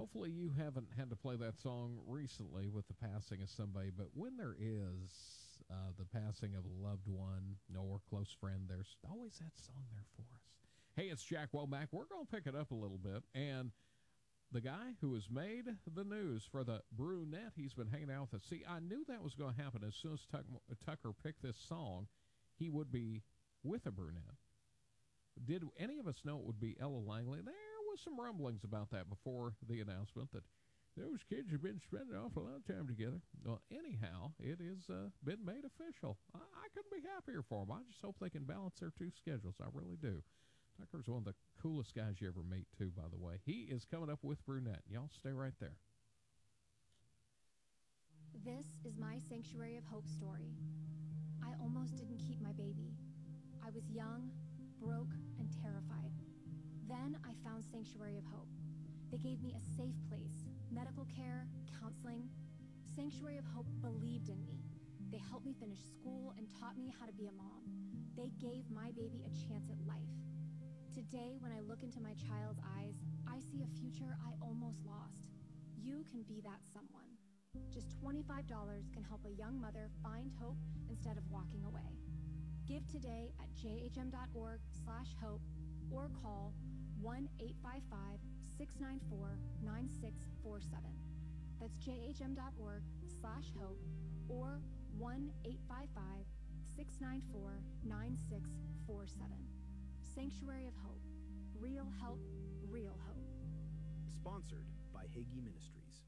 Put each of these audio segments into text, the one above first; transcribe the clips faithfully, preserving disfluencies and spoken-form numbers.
Hopefully you haven't had to play that song recently with the passing of somebody, but when there is uh, the passing of a loved one or close friend, there's always that song there for us. Hey, it's Jack Womack. We're going to pick it up a little bit, and the guy who has made the news for the brunette, he's been hanging out with us. See, I knew that was going to happen. As soon as Tuck, Tucker picked this song, he would be with a brunette. Did any of us know it would be Ella Langley? There was some rumblings about that before the announcement that those kids have been spending an awful lot of time together. Well, anyhow, it has uh, been made official. I, I couldn't be happier for them. I just hope they can balance their two schedules. I really do. Tucker's one of the coolest guys you ever meet, too, by the way. He is coming up with brunette. Y'all stay right there. This is my Sanctuary of Hope story. I almost didn't keep my baby. I was young, broke, and terrified. Then I found Sanctuary of Hope. They gave me a safe place, medical care, counseling. Sanctuary of Hope believed in me. They helped me finish school and taught me how to be a mom. They gave my baby a chance at life. Today, when I look into my child's eyes, I see a future I almost lost. You can be that someone. Just twenty-five dollars can help a young mother find hope instead of walking away. Give today at jhm.org slash hope or call one eight five five, six nine four, nine six four seven. That's jhm.org slash hope or one eight five five, six nine four, nine six four seven. Sanctuary of Hope. Real help, real hope. Sponsored by Hagee Ministries.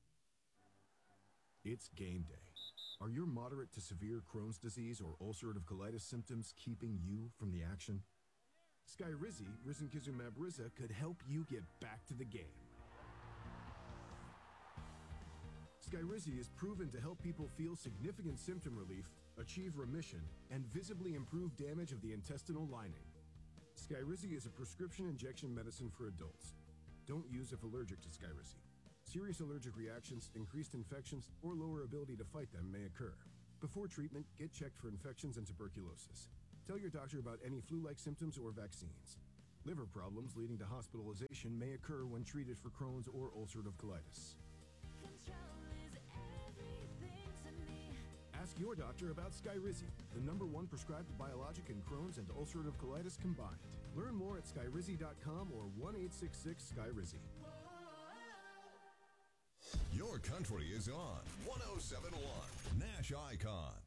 It's game day. Are your moderate to severe Crohn's disease or ulcerative colitis symptoms keeping you from the action? Skyrizi, risankizumab Riza, could help you get back to the game. Skyrizi is proven to help people feel significant symptom relief, achieve remission, and visibly improve damage of the intestinal lining. Skyrizi is a prescription injection medicine for adults. Don't use if allergic to Skyrizi. Serious allergic reactions, increased infections, or lower ability to fight them may occur. Before treatment, get checked for infections and tuberculosis. Tell your doctor about any flu-like symptoms or vaccines. Liver problems leading to hospitalization may occur when treated for Crohn's or ulcerative colitis. Ask your doctor about Skyrizi, the number one prescribed biologic in Crohn's and ulcerative colitis combined. Learn more at skyrizi dot com or one eight six six Skyrizi. Your country is on one oh seven point one Nash Icon.